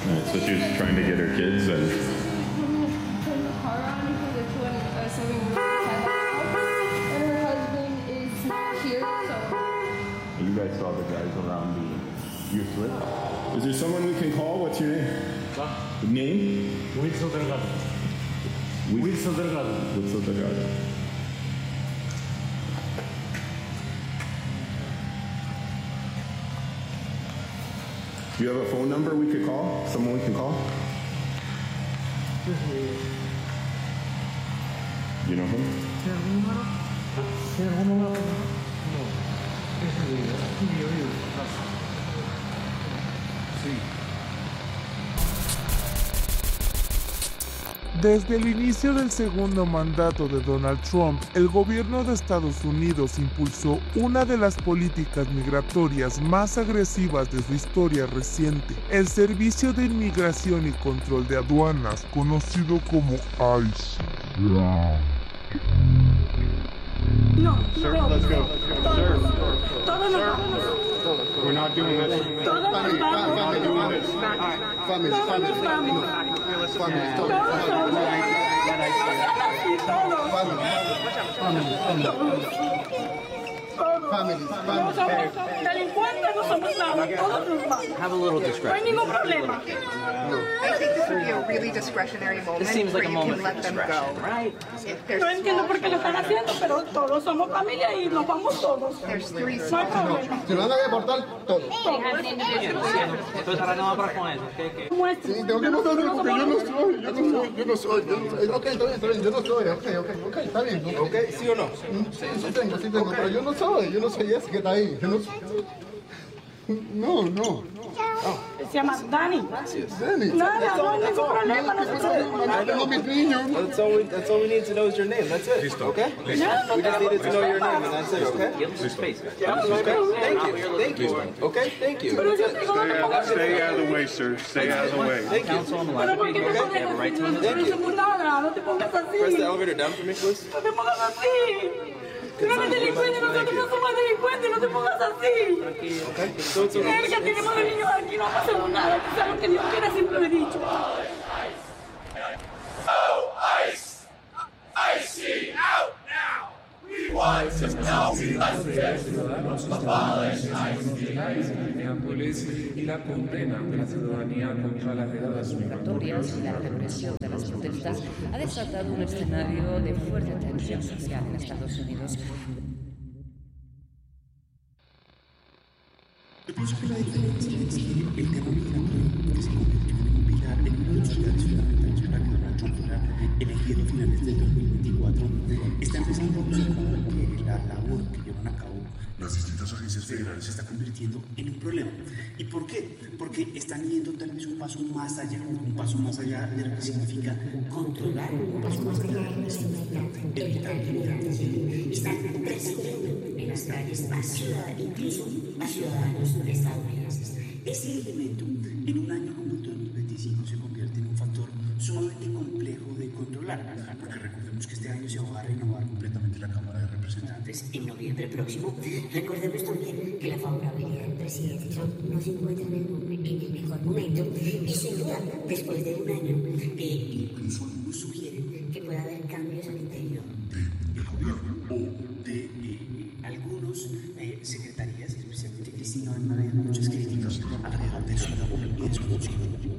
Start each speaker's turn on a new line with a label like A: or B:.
A: So she was trying to get her kids and...
B: Turn the car on because it's when something and her husband is here, so...
A: You guys saw the guys around your slip? Is there someone we can call? What's your name? Name?
C: Wilson Delgado. Wilson Delgado.
A: Wilson Delgado. Do you have a phone number we could call? Someone we can call? You know him?
D: Desde el inicio del segundo mandato de Donald Trump, el gobierno de Estados Unidos impulsó una de las políticas migratorias más agresivas de su historia reciente, el Servicio de Inmigración y Control de Aduanas, conocido como ICE.
E: No,
A: Sir, let's go. Sir.
E: todos nos vamos.
A: We're not doing this.
E: Todos nos vamos. Todos nos vamos. No somos delincuentes, no somos nada. Todos nos vamos.
F: Have a little
E: No hay
F: discretion.
E: ningún problema.
G: I think this would be a really discretionary moment
F: This seems like
G: where
F: a
G: you can
F: moment for
G: let them
F: discretion,
G: go.
F: right?
G: If there's
E: No entiendo por qué lo están
G: small
E: haciendo, pero todos somos familia y nos vamos todos.
G: There's three
E: No hay
G: small
E: problema.
H: Si lo van a deportar, todo.
F: Entonces ahora no va para con eso. ¿Qué?
E: Muestra.
H: Sí, tengo que mostrarlo porque yo no soy. Ok, está bien, yo no soy. Ok, está bien. Ok, ¿sí o no? Sí tengo, pero yo no soy ese que está ahí. Yo no soy. No.
E: Se llama Dani.
H: Dani.
E: Nada, no hay ningún problema. No se puede.
H: Tengo mis niños.
I: That's all we need to know is your name. That's it. Okay? We just needed to know your name, and that's it. Okay?
F: Give him some space.
I: Thank you. Okay? Thank you.
E: Pero yo te digo, no te pongas así.
A: Stay out of the way, sir. Stay out of the way.
I: Thank you.
F: Counsel on the
E: Pero
F: left.
E: ¿por qué te pones
F: You have a right to
E: así? No
I: Thank you.
E: hicimos nada. No te pongas
I: Press the
E: así.
I: elevator down for me, please.
E: No te pongas así. Tú no eres delincuente, nosotros no somos delincuentes. No te pongas así.
I: Okay? So it's okay.
E: Verga, tenemos de niños aquí, no pasamos nada. Tú sabes lo que Dios quiera, siempre lo he dicho.
J: Y la condena de la ciudadanía contra las redadas
K: migratorias y la represión de las protestas ha desatado un escenario de fuerte tensión social en Estados Unidos.
L: Pienso que la diferencia es que el tema migratorio que se convirtió en un pilar en uno de los pilares fundamentales para que Donald Trump fuera elegido a finales del 2024 está empezando a observar que la labor que llevan a cabo las distintas agencias federales se está convirtiendo en un problema. ¿Y por qué? Porque están yendo tal vez un paso más allá de lo que significa controlar, un paso más allá de lo que significa evitar que migrantes están persiguiendo en las calles incluso a ciudadanos estadounidenses. Ese elemento en un año como el 2025 se convierte en un factor sumamente complejo de controlar, porque recordemos que este año se va a renovar completamente la Cámara de Representantes en noviembre próximo. Recordemos también que la favorabilidad del presidente Trump no se encuentra en el mejor momento y sin duda, después de un año, incluso algunos sugieren que pueda haber cambios al interior del gobierno o de algunos secretarios